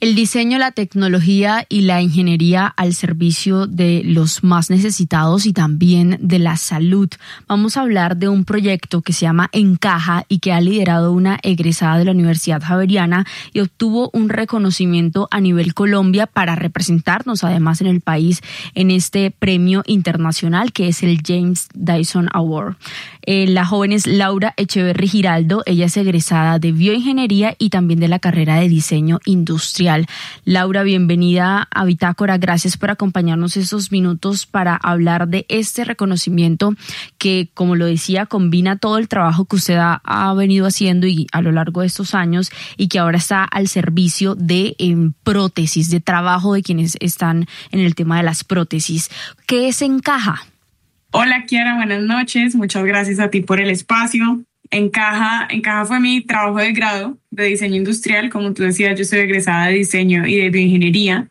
El diseño, la tecnología y la ingeniería al servicio de los más necesitados y también de la salud. Vamos a hablar de un proyecto que se llama Encaja y que ha liderado una egresada de la Universidad Javeriana y obtuvo un reconocimiento a nivel Colombia para representarnos además en el país en este premio internacional que es el James Dyson Award. La joven es Laura Echeverry Giraldo, ella es egresada de bioingeniería y también de la carrera de diseño industrial. Laura, bienvenida a Bitácora, gracias por acompañarnos estos minutos para hablar de este reconocimiento que, como lo decía, combina todo el trabajo que usted ha venido haciendo y a lo largo de estos años y que ahora está al servicio de prótesis, de trabajo de quienes están en el tema de las prótesis. ¿Qué es Encaja? Hola Kiara, buenas noches. Muchas gracias a ti por el espacio. Encaja fue mi trabajo de grado de diseño industrial. Como tú decías, yo soy egresada de diseño y de bioingeniería.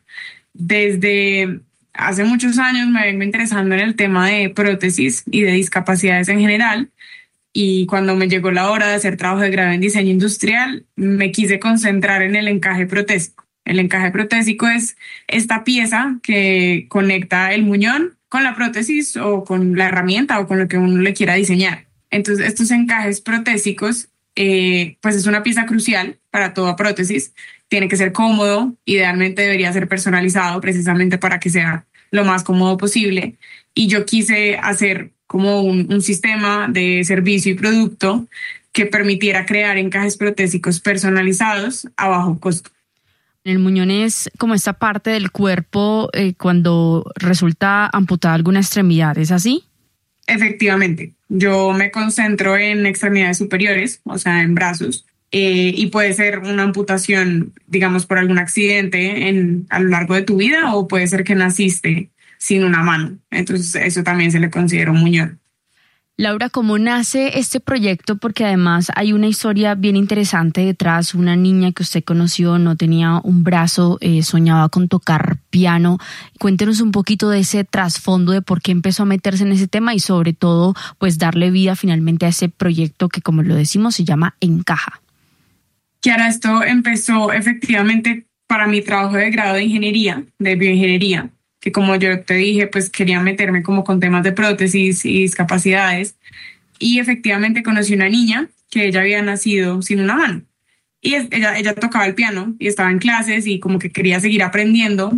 Desde hace muchos años me vengo interesando en el tema de prótesis y de discapacidades en general. Y cuando me llegó la hora de hacer trabajo de grado en diseño industrial, me quise concentrar en el encaje protésico. El encaje protésico es esta pieza que conecta el muñón con la prótesis o con la herramienta o con lo que uno le quiera diseñar. Entonces, estos encajes protésicos, pues es una pieza crucial para toda prótesis. Tiene que ser cómodo, idealmente debería ser personalizado precisamente para que sea lo más cómodo posible. Y yo quise hacer como un sistema de servicio y producto que permitiera crear encajes protésicos personalizados a bajo costo. El muñón es como esta parte del cuerpo cuando resulta amputada alguna extremidad, ¿es así? Efectivamente. Yo me concentro en extremidades superiores, o sea, en brazos, y puede ser una amputación, digamos, por algún accidente a lo largo de tu vida o puede ser que naciste sin una mano. Entonces, eso también se le considera un muñón. Laura, ¿cómo nace este proyecto? Porque además hay una historia bien interesante detrás. Una niña que usted conoció no tenía un brazo, soñaba con tocar piano. Cuéntenos un poquito de ese trasfondo de por qué empezó a meterse en ese tema y sobre todo, pues darle vida finalmente a ese proyecto que, como lo decimos, se llama Encaja. Kiara, esto empezó efectivamente para mi trabajo de grado de ingeniería, de bioingeniería, que como yo te dije, pues quería meterme como con temas de prótesis y discapacidades. Y efectivamente conocí una niña que ella había nacido sin una mano. Y ella tocaba el piano y estaba en clases y como que quería seguir aprendiendo.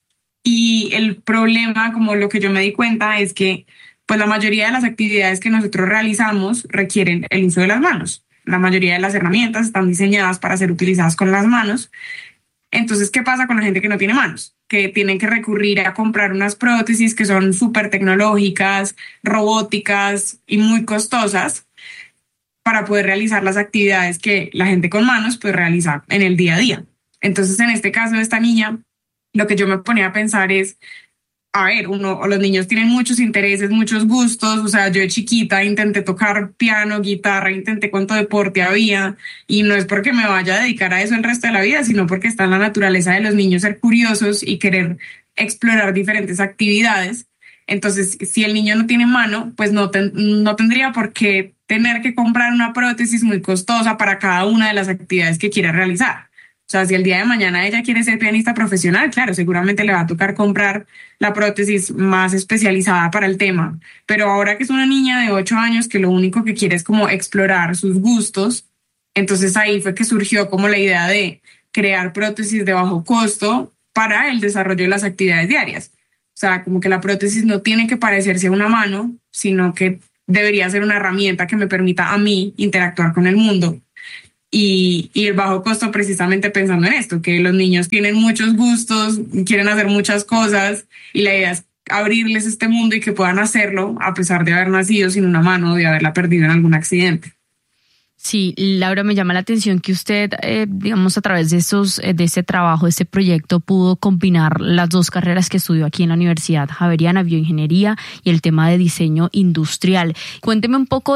Y el problema, como lo que yo me di cuenta, es que pues la mayoría de las actividades que nosotros realizamos requieren el uso de las manos. La mayoría de las herramientas están diseñadas para ser utilizadas con las manos. Entonces, ¿qué pasa con la gente que no tiene manos? Que tienen que recurrir a comprar unas prótesis que son súper tecnológicas, robóticas y muy costosas para poder realizar las actividades que la gente con manos puede realizar en el día a día. Entonces, en este caso de esta niña, lo que yo me ponía a pensar es, a ver, los niños tienen muchos intereses, muchos gustos. O sea, yo de chiquita intenté tocar piano, guitarra, intenté cuánto deporte había y no es porque me vaya a dedicar a eso el resto de la vida, sino porque está en la naturaleza de los niños ser curiosos y querer explorar diferentes actividades. Entonces, si el niño no tiene mano, pues no tendría por qué tener que comprar una prótesis muy costosa para cada una de las actividades que quiera realizar. O sea, si el día de mañana ella quiere ser pianista profesional, claro, seguramente le va a tocar comprar la prótesis más especializada para el tema. Pero ahora que es una niña de 8 años que lo único que quiere es como explorar sus gustos, entonces ahí fue que surgió como la idea de crear prótesis de bajo costo para el desarrollo de las actividades diarias. O sea, como que la prótesis no tiene que parecerse a una mano, sino que debería ser una herramienta que me permita a mí interactuar con el mundo. Y el bajo costo precisamente pensando en esto, que los niños tienen muchos gustos, quieren hacer muchas cosas y la idea es abrirles este mundo y que puedan hacerlo a pesar de haber nacido sin una mano o de haberla perdido en algún accidente. Sí, Laura, me llama la atención que usted, digamos, a través de este trabajo, de este proyecto, pudo combinar las dos carreras que estudió aquí en la Universidad Javeriana, bioingeniería y el tema de diseño industrial. Cuénteme un poco de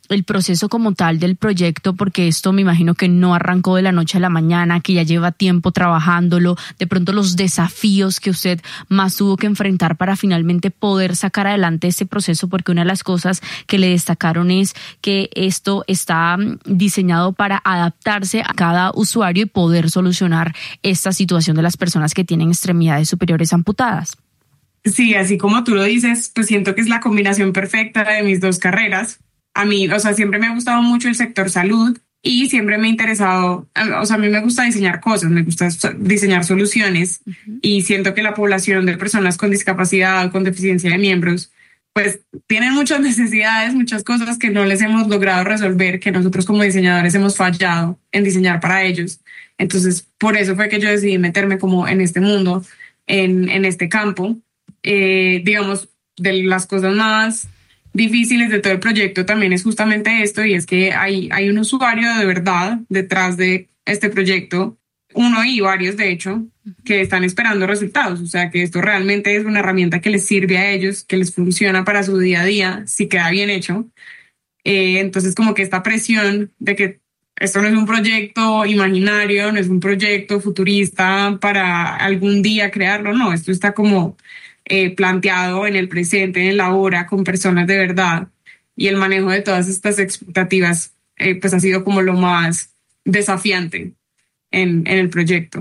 el proceso como tal del proyecto, porque esto me imagino que no arrancó de la noche a la mañana, que ya lleva tiempo trabajándolo, de pronto los desafíos que usted más tuvo que enfrentar para finalmente poder sacar adelante este proceso, porque una de las cosas que le destacaron es que esto está diseñado para adaptarse a cada usuario y poder solucionar esta situación de las personas que tienen extremidades superiores amputadas. Sí, así como tú lo dices, pues siento que es la combinación perfecta de mis dos carreras. A mí, o sea, siempre me ha gustado mucho el sector salud y siempre me ha interesado, o sea, a mí me gusta diseñar cosas, me gusta diseñar soluciones y siento que la población de personas con discapacidad o con deficiencia de miembros, pues tienen muchas necesidades, muchas cosas que no les hemos logrado resolver, que nosotros como diseñadores hemos fallado en diseñar para ellos. Entonces, por eso fue que yo decidí meterme como en este mundo, en este campo. Digamos, de las cosas más difíciles de todo el proyecto también es justamente esto, y es que hay un usuario de verdad detrás de este proyecto, uno y varios de hecho, que están esperando resultados, o sea que esto realmente es una herramienta que les sirve a ellos, que les funciona para su día a día, si queda bien hecho. Entonces como que esta presión de que esto no es un proyecto imaginario, no es un proyecto futurista para algún día crearlo, no, esto está como planteado en el presente, en el ahora, con personas de verdad, y el manejo de todas estas expectativas pues ha sido como lo más desafiante en el proyecto.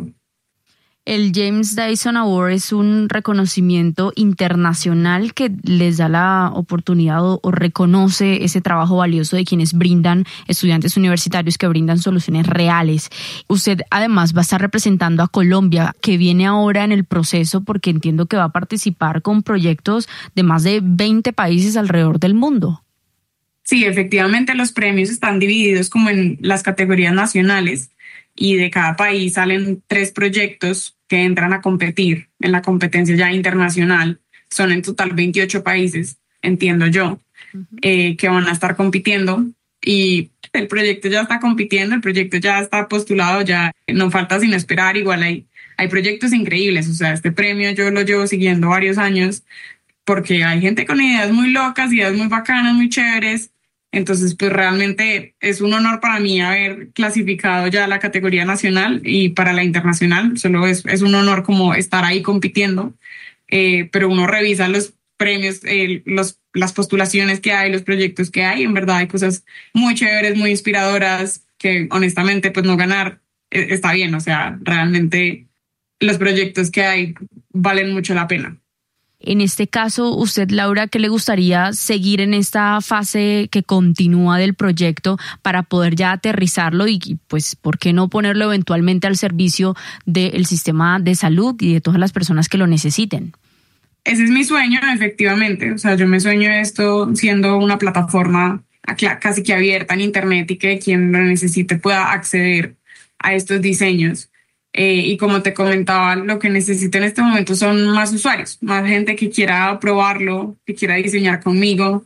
El James Dyson Award es un reconocimiento internacional que les da la oportunidad o reconoce ese trabajo valioso de quienes brindan, estudiantes universitarios que brindan soluciones reales. Usted además va a estar representando a Colombia, que viene ahora en el proceso, porque entiendo que va a participar con proyectos de más de 20 países alrededor del mundo. Sí, efectivamente los premios están divididos como en las categorías nacionales y de cada país salen 3 proyectos que entran a competir en la competencia ya internacional. Son en total 28 países, entiendo yo, que van a estar compitiendo, y el proyecto ya está compitiendo, el proyecto ya está postulado, ya no falta sino esperar. Igual hay proyectos increíbles, o sea, este premio yo lo llevo siguiendo varios años porque hay gente con ideas muy locas, ideas muy bacanas, muy chéveres. Entonces, pues realmente es un honor para mí haber clasificado ya la categoría nacional, y para la internacional solo es un honor como estar ahí compitiendo, pero uno revisa los premios, las postulaciones que hay, los proyectos que hay, en verdad hay cosas muy chéveres, muy inspiradoras, que honestamente pues no ganar está bien, o sea, realmente los proyectos que hay valen mucho la pena. En este caso, usted, Laura, ¿qué le gustaría seguir en esta fase que continúa del proyecto para poder ya aterrizarlo y pues, ¿por qué no ponerlo eventualmente al servicio del sistema de salud y de todas las personas que lo necesiten? Ese es mi sueño, efectivamente. O sea, yo me sueño esto siendo una plataforma casi que abierta en Internet, y que quien lo necesite pueda acceder a estos diseños. Y como te comentaba, lo que necesito en este momento son más usuarios, más gente que quiera probarlo, que quiera diseñar conmigo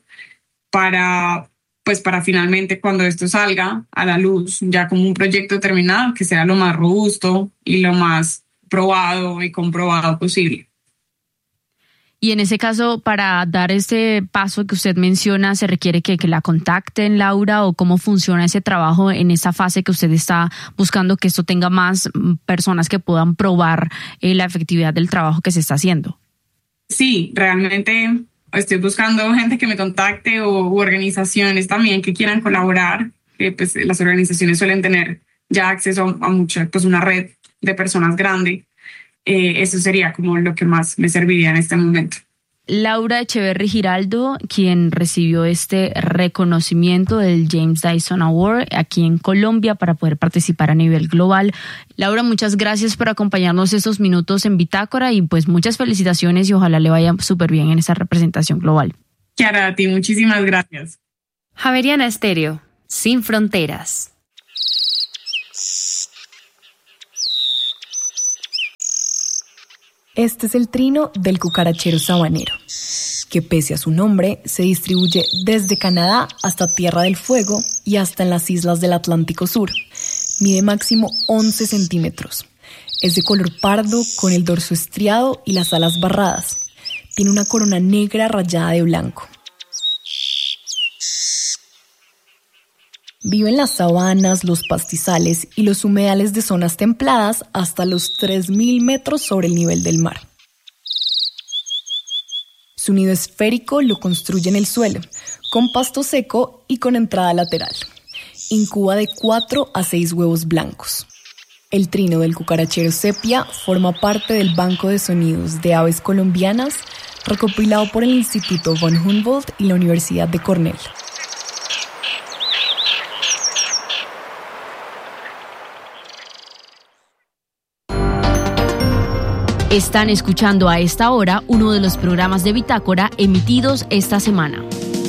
para finalmente, cuando esto salga a la luz ya como un proyecto terminado, que sea lo más robusto y lo más probado y comprobado posible. Y en ese caso, para dar este paso que usted menciona, ¿se requiere que la contacten, Laura, o cómo funciona ese trabajo en esa fase que usted está buscando que esto tenga más personas que puedan probar la efectividad del trabajo que se está haciendo? Sí, realmente estoy buscando gente que me contacte, o organizaciones también que quieran colaborar, que pues las organizaciones suelen tener ya acceso a mucha, pues una red de personas grande. Eso sería como lo que más me serviría en este momento. Laura Echeverry Giraldo, quien recibió este reconocimiento del James Dyson Award aquí en Colombia para poder participar a nivel global. Laura, muchas gracias por acompañarnos estos minutos en Bitácora, y pues muchas felicitaciones y ojalá le vaya súper bien en esa representación global. Kiara, a ti muchísimas gracias. Javeriana Estéreo, sin fronteras. Este es el trino del cucarachero sabanero, que pese a su nombre se distribuye desde Canadá hasta Tierra del Fuego y hasta en las islas del Atlántico Sur. Mide máximo 11 centímetros. Es de color pardo con el dorso estriado y las alas barradas. Tiene una corona negra rayada de blanco. Vive en las sabanas, los pastizales y los humedales de zonas templadas hasta los 3.000 metros sobre el nivel del mar. Su nido esférico lo construye en el suelo, con pasto seco y con entrada lateral. Incuba de 4 a 6 huevos blancos. El trino del cucarachero sepia forma parte del banco de sonidos de aves colombianas recopilado por el Instituto von Humboldt y la Universidad de Cornell. Están escuchando a esta hora uno de los programas de Bitácora emitidos esta semana.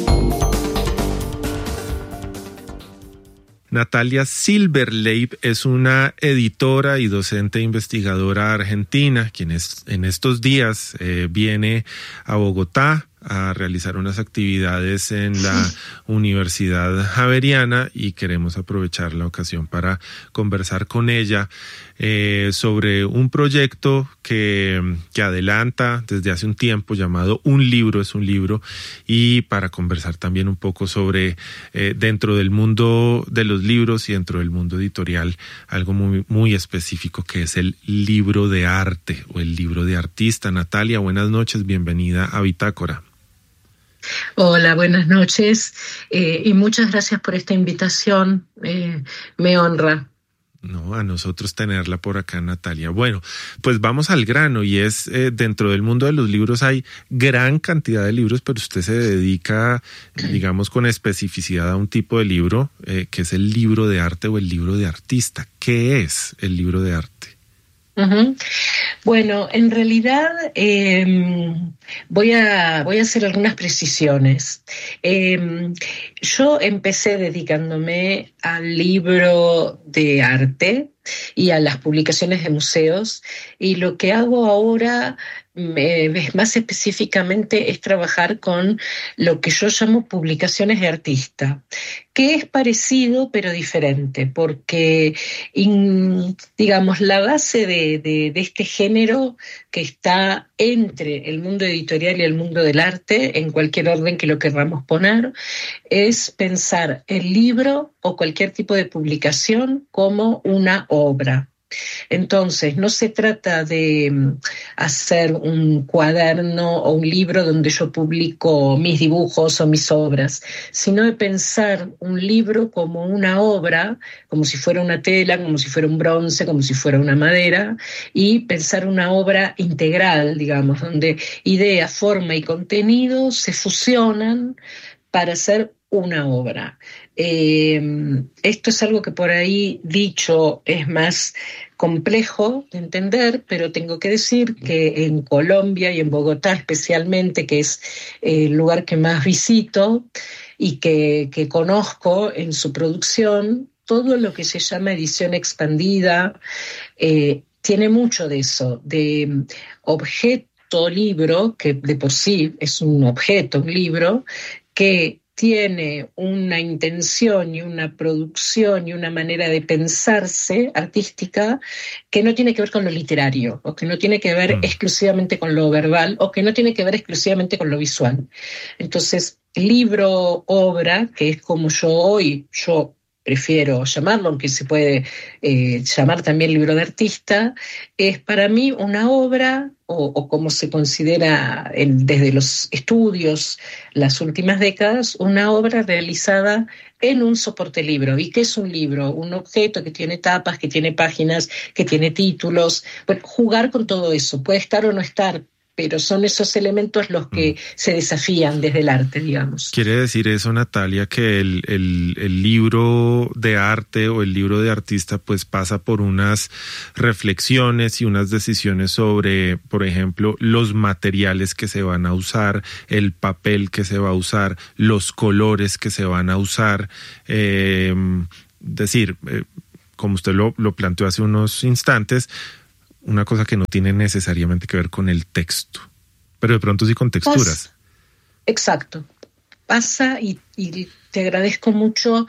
Natalia Silberleib es una editora y docente investigadora argentina, quien en estos días viene a Bogotá a realizar unas actividades en la Universidad Javeriana, y queremos aprovechar la ocasión para conversar con ella sobre un proyecto que adelanta desde hace un tiempo llamado Un Libro es un Libro, y para conversar también un poco sobre dentro del mundo de los libros y dentro del mundo editorial algo muy, muy específico, que es el libro de arte o el libro de artista. Natalia, buenas noches, bienvenida a Bitácora. Hola, buenas noches y muchas gracias por esta invitación, me honra. No, a nosotros tenerla por acá, Natalia. Bueno, pues vamos al grano, y es dentro del mundo de los libros hay gran cantidad de libros, pero usted se dedica, digamos, con especificidad a un tipo de libro, que es el libro de arte o el libro de artista. ¿Qué es el libro de arte? Uh-huh. Bueno, en realidad voy a hacer algunas precisiones. Yo empecé dedicándome al libro de arte y a las publicaciones de museos, y lo que hago ahora más específicamente es trabajar con lo que yo llamo publicaciones de artista, que es parecido pero diferente, porque digamos la base de este género, que está entre el mundo editorial y el mundo del arte, en cualquier orden que lo querramos poner, es pensar el libro o cualquier tipo de publicación como una obra. Entonces, no se trata de hacer un cuaderno o un libro donde yo publico mis dibujos o mis obras, sino de pensar un libro como una obra, como si fuera una tela, como si fuera un bronce, como si fuera una madera, y pensar una obra integral, digamos, donde idea, forma y contenido se fusionan para hacer una obra. Esto es algo que por ahí dicho es más complejo de entender, pero tengo que decir que en Colombia y en Bogotá especialmente, que es el lugar que más visito y que conozco en su producción, todo lo que se llama edición expandida tiene mucho de eso, de objeto libro, que de por sí es un objeto, un libro, que tiene una intención y una producción y una manera de pensarse artística que no tiene que ver con lo literario, o que no tiene que ver exclusivamente con lo verbal, o que no tiene que ver exclusivamente con lo visual. Entonces, libro, obra, que es como yo prefiero llamarlo, aunque se puede llamar también libro de artista, es para mí una obra, o como se considera desde los estudios las últimas décadas, una obra realizada en un soporte libro. ¿Y qué es un libro? Un objeto que tiene tapas, que tiene páginas, que tiene títulos. Bueno, jugar con todo eso, puede estar o no estar, pero son esos elementos los que se desafían desde el arte, digamos. ¿Quiere decir eso, Natalia, que el libro de arte o el libro de artista pues pasa por unas reflexiones y unas decisiones sobre, por ejemplo, los materiales que se van a usar, el papel que se va a usar, los colores que se van a usar? Como usted lo planteó hace unos instantes, una cosa que no tiene necesariamente que ver con el texto, pero de pronto sí con texturas. Exacto. Pasa, y te agradezco mucho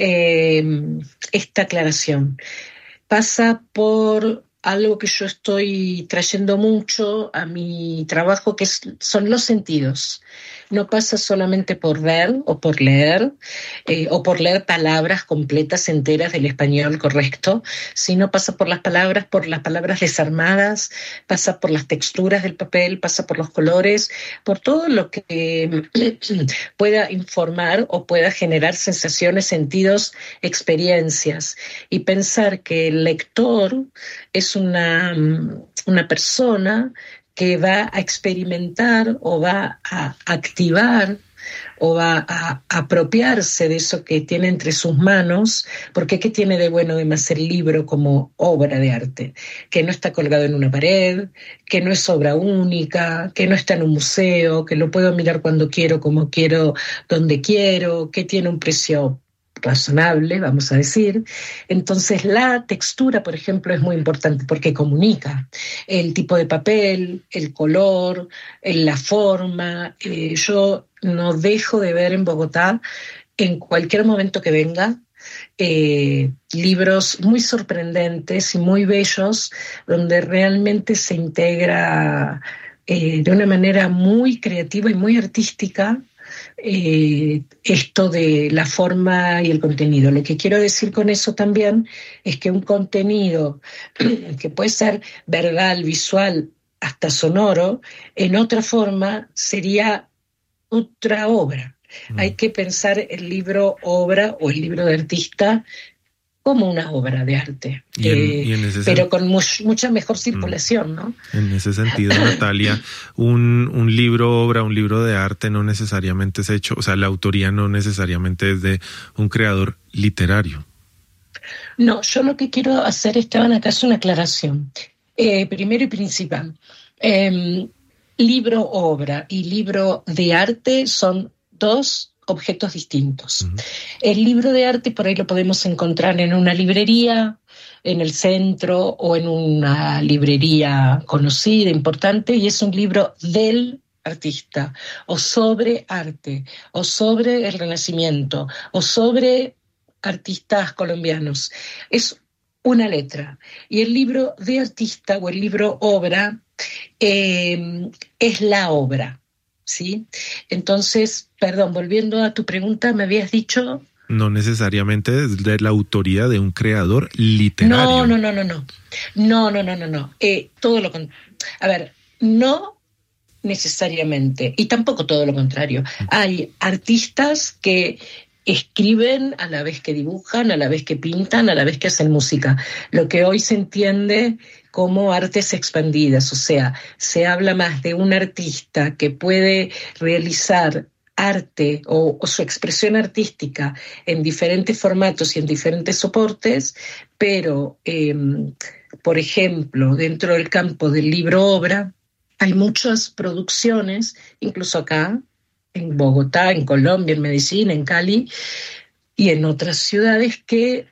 esta aclaración. Pasa por algo que yo estoy trayendo mucho a mi trabajo, que son los sentidos. no pasa solamente por ver o por leer palabras completas, enteras del español correcto, sino pasa por las palabras desarmadas, pasa por las texturas del papel, pasa por los colores, por todo lo que pueda informar o pueda generar sensaciones, sentidos, experiencias. Y pensar que el lector es una persona que va a experimentar o va a activar o va a apropiarse de eso que tiene entre sus manos, porque ¿qué tiene de bueno además el libro como obra de arte? Que no está colgado en una pared, que no es obra única, que no está en un museo, que lo puedo mirar cuando quiero, como quiero, donde quiero, que tiene un precio razonable, vamos a decir. Entonces la textura, por ejemplo, es muy importante porque comunica el tipo de papel, el color, la forma. Yo no dejo de ver en Bogotá, en cualquier momento que venga, libros muy sorprendentes y muy bellos, donde realmente se integra de una manera muy creativa y muy artística esto de la forma y el contenido. Lo que quiero decir con eso también es que un contenido que puede ser verbal, visual, hasta sonoro, en otra forma sería otra obra. Hay que pensar el libro obra o el libro de artista como una obra de arte, pero con mucha mejor circulación, ¿no? En ese sentido, Natalia, un libro obra, un libro de arte no necesariamente es hecho, o sea, la autoría no necesariamente es de un creador literario. No, yo lo que quiero hacer, Esteban, acá es una aclaración. Primero y principal, libro obra y libro de arte son dos objetos distintos. Uh-huh. El libro de arte por ahí lo podemos encontrar en una librería, en el centro o en una librería conocida, importante, y es un libro del artista, o sobre arte, o sobre el Renacimiento, o sobre artistas colombianos. Es una letra. Y el libro de artista o el libro obra es la obra. ¿Sí? Entonces, perdón, volviendo a tu pregunta, me habías dicho... No necesariamente es de la autoría de un creador literario. No. Todo lo contrario. A ver, no necesariamente, y tampoco todo lo contrario. Hay artistas que escriben a la vez que dibujan, a la vez que pintan, a la vez que hacen música. Lo que hoy se entiende como artes expandidas, o sea, se habla más de un artista que puede realizar arte o su expresión artística en diferentes formatos y en diferentes soportes, pero, por ejemplo, dentro del campo del libro-obra hay muchas producciones, incluso acá, en Bogotá, en Colombia, en Medellín, en Cali y en otras ciudades que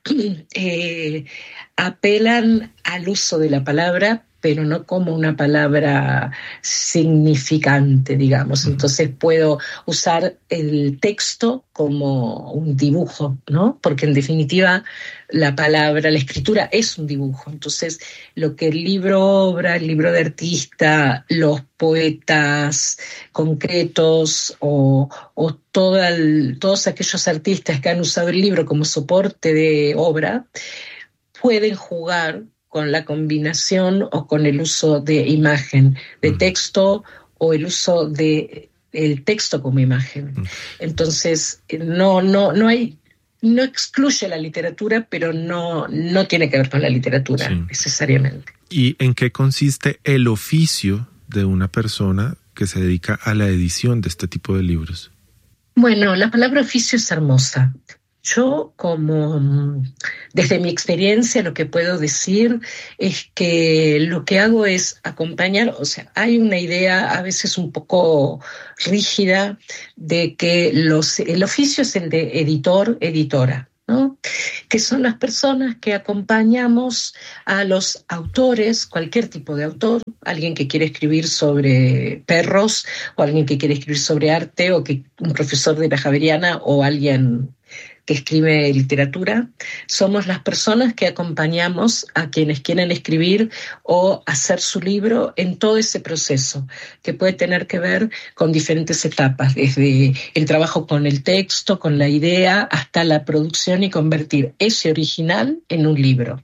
apelan al uso de la palabra, pero no como una palabra significante, digamos. Entonces puedo usar el texto como un dibujo, ¿no? Porque en definitiva la palabra, la escritura es un dibujo. Entonces lo que el libro obra, el libro de artista, los poetas concretos o todos aquellos artistas que han usado el libro como soporte de obra, pueden jugar con la combinación o con el uso de imagen, de texto o el uso de el texto como imagen. Entonces, no excluye la literatura, pero no tiene que ver con la literatura necesariamente. ¿Y en qué consiste el oficio de una persona que se dedica a la edición de este tipo de libros? Bueno, la palabra oficio es hermosa. Yo, desde mi experiencia, lo que puedo decir es que lo que hago es acompañar, o sea, hay una idea a veces un poco rígida de que el oficio es el de editor, editora, ¿no? Que son las personas que acompañamos a los autores, cualquier tipo de autor, alguien que quiere escribir sobre perros, o alguien que quiere escribir sobre arte, o un profesor de la Javeriana, o alguien que escribe literatura, somos las personas que acompañamos a quienes quieren escribir o hacer su libro en todo ese proceso, que puede tener que ver con diferentes etapas, desde el trabajo con el texto, con la idea, hasta la producción y convertir ese original en un libro.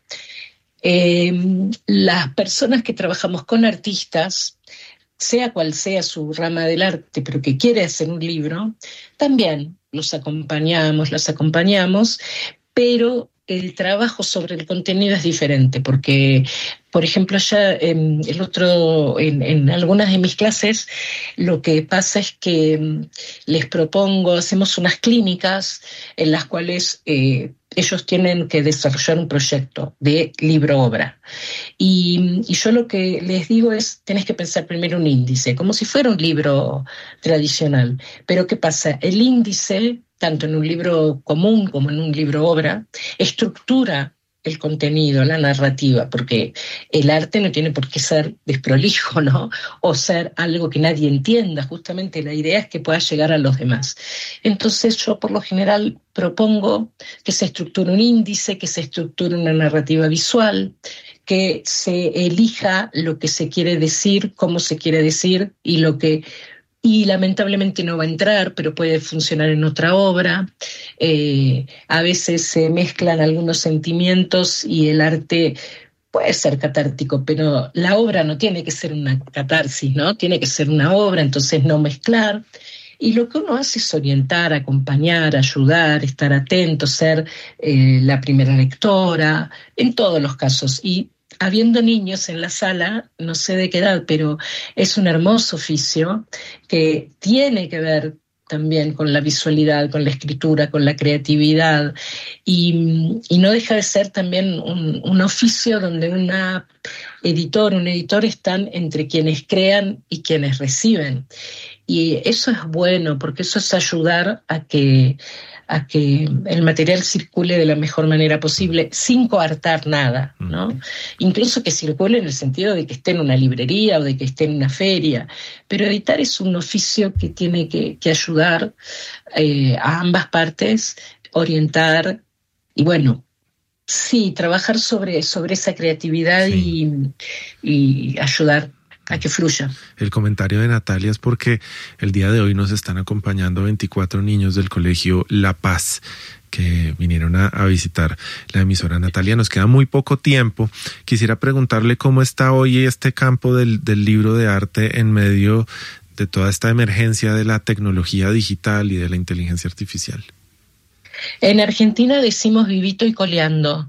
Las personas que trabajamos con artistas, sea cual sea su rama del arte, pero que quiere hacer un libro, también los acompañamos, pero el trabajo sobre el contenido es diferente, porque, por ejemplo, ya en algunas de mis clases, lo que pasa es que les propongo, hacemos unas clínicas en las cuales ellos tienen que desarrollar un proyecto de libro-obra. Y yo lo que les digo es, tenés que pensar primero un índice, como si fuera un libro tradicional. Pero ¿qué pasa? El índice, tanto en un libro común como en un libro-obra, estructura el contenido, la narrativa, porque el arte no tiene por qué ser desprolijo, ¿no? O ser algo que nadie entienda. Justamente la idea es que pueda llegar a los demás. Entonces yo por lo general propongo que se estructure un índice, que se estructure una narrativa visual, que se elija lo que se quiere decir, cómo se quiere decir y lamentablemente no va a entrar, pero puede funcionar en otra obra. A veces se mezclan algunos sentimientos y el arte puede ser catártico, pero la obra no tiene que ser una catarsis, ¿no? Tiene que ser una obra, entonces no mezclar. Y lo que uno hace es orientar, acompañar, ayudar, estar atento, ser la primera lectora, en todos los casos. Y habiendo niños en la sala, no sé de qué edad, pero es un hermoso oficio que tiene que ver también con la visualidad, con la escritura, con la creatividad, y no deja de ser también un oficio donde un editor están entre quienes crean y quienes reciben. Y eso es bueno, porque eso es ayudar a que el material circule de la mejor manera posible, sin coartar nada, ¿no? Incluso que circule en el sentido de que esté en una librería o de que esté en una feria. Pero editar es un oficio que tiene que ayudar a ambas partes, orientar y, bueno, sí, trabajar sobre esa creatividad, sí, y ayudar a que fluya. El comentario de Natalia es porque el día de hoy nos están acompañando 24 niños del colegio La Paz que vinieron a visitar la emisora. Natalia, nos queda muy poco tiempo. Quisiera preguntarle cómo está hoy este campo del libro de arte en medio de toda esta emergencia de la tecnología digital y de la inteligencia artificial. En Argentina decimos vivito y coleando.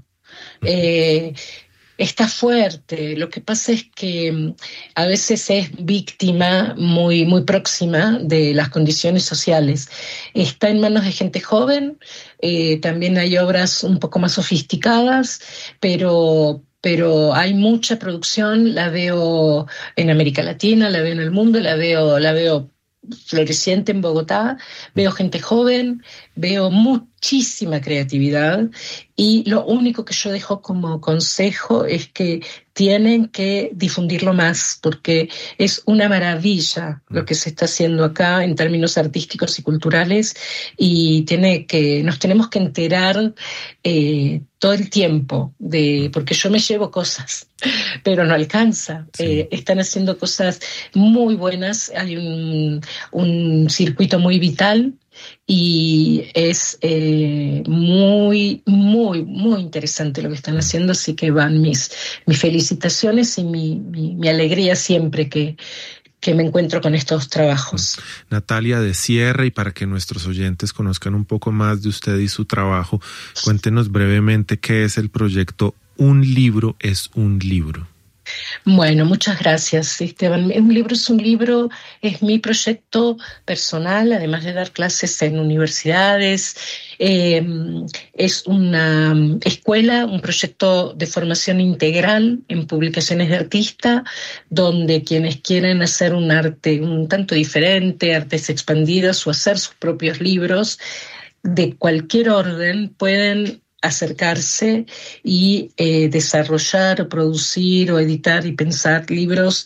Está fuerte. Lo que pasa es que a veces es víctima muy, muy próxima de las condiciones sociales. Está en manos de gente joven, también hay obras un poco más sofisticadas, pero hay mucha producción. La veo en América Latina, la veo en el mundo, la veo floreciente en Bogotá, veo gente joven, veo muchísima creatividad, y lo único que yo dejo como consejo es que tienen que difundirlo más, porque es una maravilla lo que se está haciendo acá en términos artísticos y culturales, y nos tenemos que enterar todo el tiempo, porque yo me llevo cosas, pero no alcanza. Sí. Están haciendo cosas muy buenas, hay un circuito muy vital, y es muy, muy, muy interesante lo que están haciendo, así que van mis felicitaciones y mi alegría siempre que me encuentro con estos trabajos. Natalia, de cierre, y para que nuestros oyentes conozcan un poco más de usted y su trabajo, cuéntenos brevemente qué es el proyecto Un Libro es un Libro. Bueno, muchas gracias, Esteban. Un libro es un libro, es mi proyecto personal, además de dar clases en universidades. Es una escuela, un proyecto de formación integral en publicaciones de artista, donde quienes quieren hacer un arte un tanto diferente, artes expandidas o hacer sus propios libros de cualquier orden, pueden acercarse y desarrollar, o producir o editar y pensar libros